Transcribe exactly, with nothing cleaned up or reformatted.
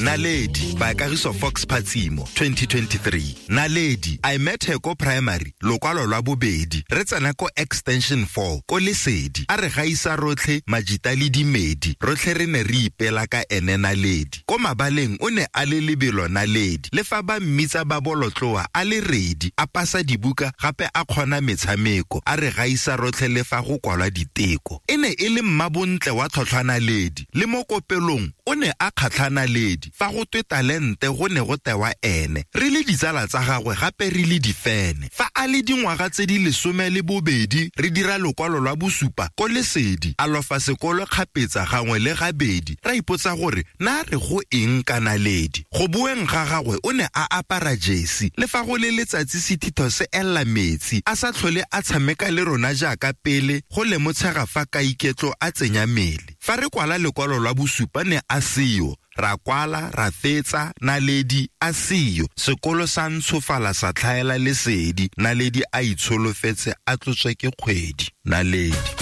Naledi by Kagiso Fox Patsimo twenty twenty-three. Naledi I met her ko primary lokwalo lwa bobedi re tsena ko extension four ko Lesedi a re gaisa rotlhe majita le dimedi rotlhe re ne re ipela ka ene Naledi ko mabaleng o ne a le lebelo Naledi le fa ba mmitsa ba bolotloa a le ready a pasa dibuka gape a kgona metshameko a re gaisa rotlhe le fa go kwalwa diteko e ne e le mmabontle wa tlhotlhwa Naledi le mo kopelong o ne a kgatlhana Naledi fa go twe talente go ne go tewa ene re le ditsala tsa gagwe gape re le difene fa a le dingwaga tse di lesome le bobedi re dira lokwalo lwa bosupa ko Lesedi a lofa sekolo kgapetsa gangwe le gabedi ra ipotsa gore na re go eng ka Naledi go bueng ga gagwe o ne a apara jersey le fa go le letsatsi sethitho se ella metsi a sa tlhole a tshameka le rona jaaka pele go le motshega fa ka iketlo a tsenya mele fa re kwala lekwalo lwa bosupa ne a seyo ra kwala ra fetsa Naledi a seyo sekolo sa ntshofala sa tlhaela Lesedi Naledi a itsholofetse a tlotswe ke kgwedi Naledi